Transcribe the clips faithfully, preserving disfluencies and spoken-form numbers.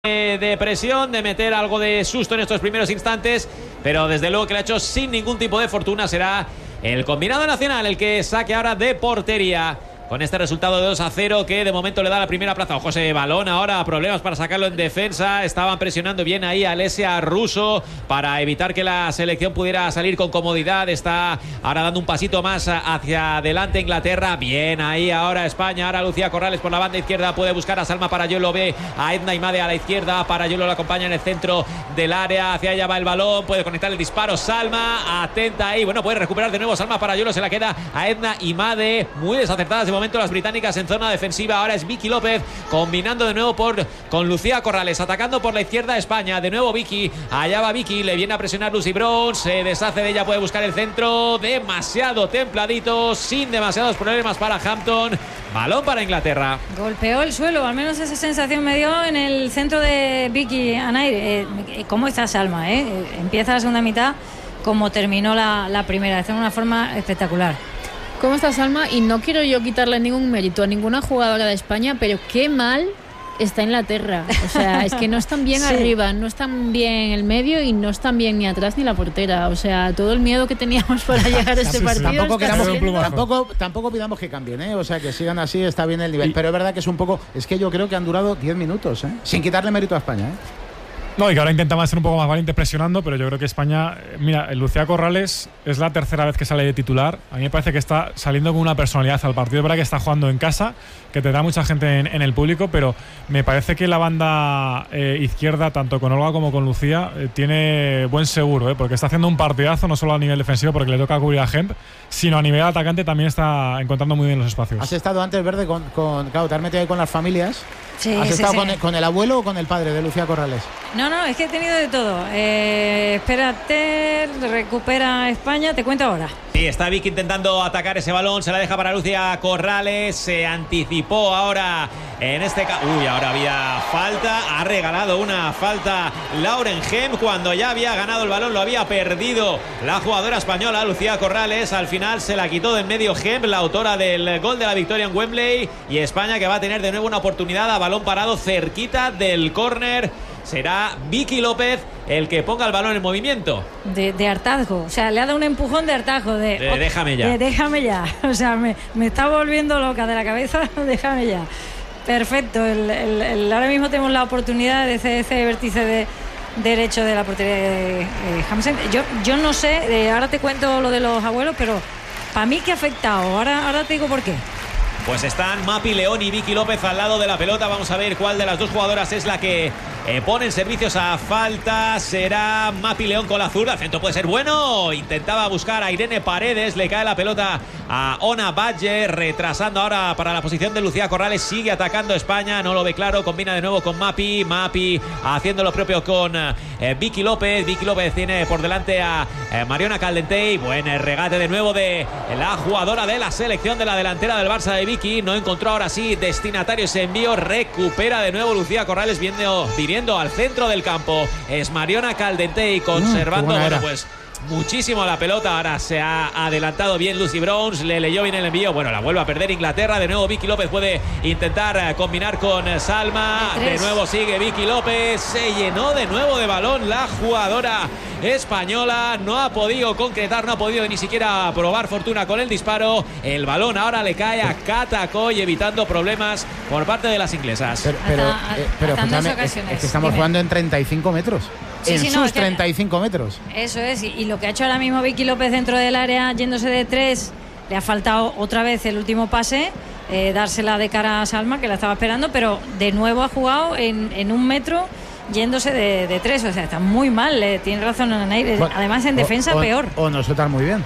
de presión, de meter algo de susto en estos primeros instantes, pero desde luego que lo ha hecho sin ningún tipo de fortuna. Será el combinado nacional el que saque ahora de portería con este resultado de dos a cero que de momento le da la primera plaza. Ojo, ese balón ahora, problemas para sacarlo en defensa. Estaban presionando bien ahí a Alessia Russo para evitar que la selección pudiera salir con comodidad. Está ahora dando un pasito más hacia adelante Inglaterra. Bien ahí ahora España. Ahora Lucía Corrales por la banda izquierda. Puede buscar a Salma Parayuelo. Ve a Edna Imade a la izquierda. Parayuelo la acompaña en el centro del área. Hacia allá va el balón. Puede conectar el disparo. Salma, atenta ahí. Bueno, puede recuperar de nuevo Salma Parayuelo. Se la queda a Edna Imade. Muy desacertadas de momento las británicas en zona defensiva. Ahora es Vicky López combinando de nuevo por, con Lucía Corrales, atacando por la izquierda España. De nuevo Vicky, allá va Vicky, le viene a presionar Lucy Bronze, se deshace de ella, puede buscar el centro, demasiado templadito, sin demasiados problemas para Hampton. Balón para Inglaterra. Golpeó el suelo, al menos esa sensación me dio en el centro de Vicky Anair. Eh, ¿Cómo está Salma? Eh? Empieza la segunda mitad como terminó la, la primera, de una forma espectacular. ¿Cómo está Salma? Y no quiero yo quitarle ningún mérito a ninguna jugadora de España, pero qué mal está Inglaterra. O sea, es que no están bien sí. arriba, no están bien en el medio y no están bien ni atrás ni la portera. O sea, todo el miedo que teníamos para llegar a este sí, partido. Sí. Tampoco, queramos, tampoco, tampoco pidamos que cambien, ¿eh? O sea, que sigan así, está bien el nivel. Y, pero es verdad que es un poco... Es que yo creo que han durado diez minutos, ¿eh? Sin quitarle mérito a España, ¿eh? No, y que ahora intentamos ser un poco más valientes presionando, pero yo creo que España... Mira, Lucía Corrales es la tercera vez que sale de titular. A mí me parece que está saliendo con una personalidad al partido. Es verdad que está jugando en casa, que tendrá mucha gente en, en el público, pero me parece que la banda eh, izquierda, tanto con Olga como con Lucía, eh, tiene buen seguro, eh, porque está haciendo un partidazo, no solo a nivel defensivo, porque le toca cubrir a Hemp, sino a nivel atacante también está encontrando muy bien los espacios. Has estado antes, Verde, con, con claro, te has metido ahí con las familias. Sí, ¿Has sí, estado sí. Con, el, con el abuelo o con el padre de Lucía Corrales? No, no, es que he tenido de todo. Eh, espérate, recupera España, te cuento ahora. Sí, está Vicky intentando atacar ese balón, se la deja para Lucía Corrales, se anticipó ahora en este caso. Uy, ahora había falta, ha regalado una falta Lauren Hemp cuando ya había ganado el balón, lo había perdido la jugadora española Lucía Corrales. Al final se la quitó de en medio Hemp, la autora del gol de la victoria en Wembley, y España que va a tener de nuevo una oportunidad a balón parado cerquita del córner. Será Vicky López el que ponga el balón en movimiento. De, de hartazgo, o sea, le ha dado un empujón de hartazgo. De, de déjame ya. De déjame ya, o sea, me, me está volviendo loca de la cabeza, déjame ya. Perfecto, el, el, el, ahora mismo tenemos la oportunidad de ese, ese vértice de derecho de la portería de eh, Hamsen. Yo, yo no sé, eh, ahora te cuento lo de los abuelos, pero para mí que ha afectado, ahora, ahora te digo por qué. Pues están Mapi León y Vicky López al lado de la pelota. Vamos a ver cuál de las dos jugadoras es la que eh, pone en servicios a falta. Será Mapi León con la zurda. El centro puede ser bueno. Intentaba buscar a Irene Paredes. Le cae la pelota a Ona Badger. Retrasando ahora para la posición de Lucía Corrales. Sigue atacando España. No lo ve claro. Combina de nuevo con Mapi. Mapi haciendo lo propio con eh, Vicky López. Vicky López tiene por delante a eh, Mariona Caldentey. Buen regate de nuevo de la jugadora de la selección de la delantera del Barça de Vicky. No encontró ahora sí destinatario ese envío. Recupera de nuevo Lucía Corrales viendo, viniendo al centro del campo. Es Mariona Caldentey conservando, mm, bueno, pues muchísimo la pelota. Ahora se ha adelantado bien Lucy Bronze, le leyó bien el envío. Bueno, la vuelve a perder Inglaterra. De nuevo Vicky López puede intentar combinar con Salma. De nuevo sigue Vicky López. Se llenó de nuevo de balón la jugadora española. No ha podido concretar, no ha podido ni siquiera probar fortuna con el disparo. El balón ahora le cae a Kata Coy, evitando problemas por parte de las inglesas. Pero, pero, hasta, eh, pero escúchame, es, es que estamos Dime. jugando en treinta y cinco metros. Sí, en sí, sus no, es que, treinta y cinco metros. Eso es, y, y lo que ha hecho ahora mismo Vicky López dentro del área, yéndose de tres, le ha faltado otra vez el último pase, eh, dársela de cara a Salma, que la estaba esperando, pero de nuevo ha jugado en, en un metro, yéndose de, de tres. O sea, está muy mal, eh, tiene razón Anair. Bueno, además en defensa o, o, peor. O nosotras muy bien.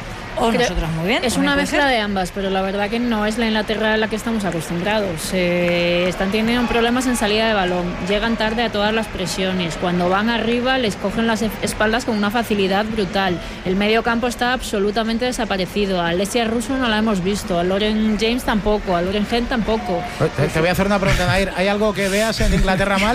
O nosotras muy bien. Es una mezcla de ambas, pero la verdad que no es la Inglaterra a la que estamos acostumbrados. Eh, están teniendo problemas en salida de balón, llegan tarde a todas las presiones. Cuando van arriba les cogen las espaldas con una facilidad brutal. El medio campo está absolutamente desaparecido. A Alessia Russo no la hemos visto, a Lauren James tampoco, a Lauren Hemp tampoco. Te, te voy a hacer una pregunta, Nair. ¿Hay algo que veas en Inglaterra mal?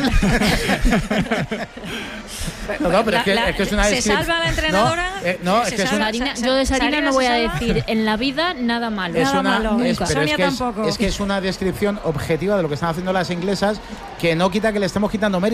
No, no, pero es que, la, es que es una ¿Se salva la entrenadora? No, eh, no es que es una... Sarina, yo de Sarina no voy a se salva? decir en la vida nada malo. Es Nada una, malo, es, nunca. pero Sonia es, que es, tampoco. es que es una descripción objetiva de lo que están haciendo las inglesas, que no quita que le estemos quitando mérito.